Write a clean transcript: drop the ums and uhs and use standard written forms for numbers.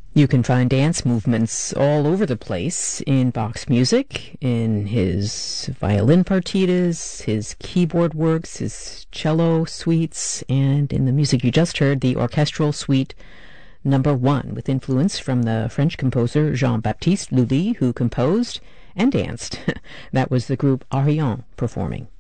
You can find dance movements all over the place in Bach's music, in his violin partitas, his keyboard works, his cello suites, and in the music you just heard, the orchestral suite number 1, with influence from the French composer Jean-Baptiste Lully, who composed and danced. That was the group Ariane performing.